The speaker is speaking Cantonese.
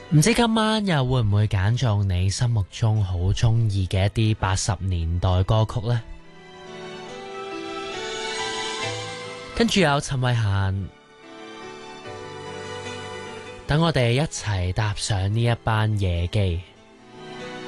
唔知今晚又會唔會揀中你心目中好中意嘅一啲80年代歌曲呢？跟住有陳慧嫻，等我哋一齊搭上呢一班夜機。